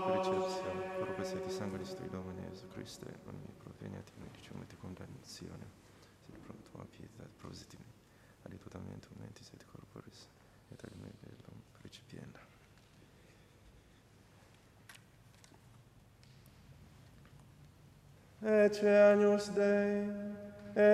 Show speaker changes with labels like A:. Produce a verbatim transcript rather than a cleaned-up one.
A: ricezione, corpo e di sangue di sto Domine Gesù Cristo, ogni proveniente noi diciamo di condannazione, sed pro tua pietà, prositi, aditutamente umenti sed corporis, et ad me bellum principienda. Ecce agnus Dei,